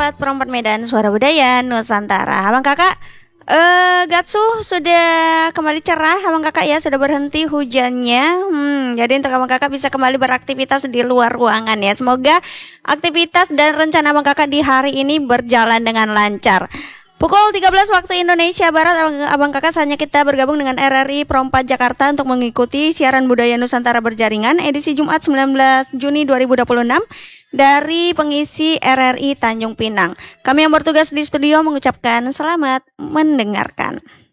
Perompat Medan, Suara Budaya Nusantara. Abang kakak, Gatsu sudah kembali cerah, abang kakak ya, sudah berhenti hujannya. Jadi untuk abang kakak bisa kembali beraktivitas di luar ruangan ya. Semoga aktivitas dan rencana abang kakak di hari ini berjalan dengan lancar. Pukul 13 waktu Indonesia Barat, abang kakak saatnya kita bergabung dengan RRI Perompat Jakarta untuk mengikuti siaran budaya Nusantara berjaringan edisi Jumat 19 Juni 2026 dari pengisi RRI Tanjung Pinang. Kami yang bertugas di studio mengucapkan selamat mendengarkan.